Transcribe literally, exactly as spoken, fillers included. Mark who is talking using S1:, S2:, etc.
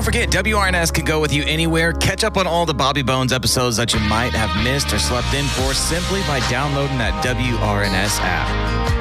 S1: don't forget, W R N S can go with you anywhere. Catch up on all the Bobby Bones episodes that you might have missed or slept in for simply by downloading that W R N S app.